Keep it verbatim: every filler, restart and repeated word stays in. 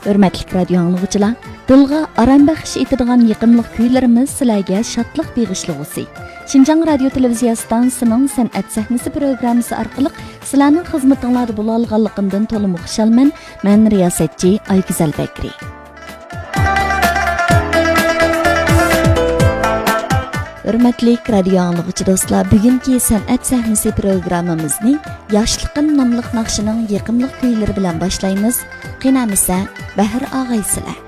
Hörmətli radio anlıqçılar, dilga aram bəxş etadigan yaqınlıq kuylarimiz sizlarga şadlıq beg'ishlag'usi. Şinjan radio televiziya stansiyasining san'at sahnasi programmasi orqali sizlarning xizmatinglarda bo'la olganligimdan to'liq xushalman. Men riyosatchi Ayguzal Bakri. Hörmətli radio anlıqçı dostlar, bugungi san'at sahnasi programmamizni Yoshliqim nomli naqshining yaqinlik kuylari bilan boshlaymiz. Qinamisa Bahir og'aysizlar.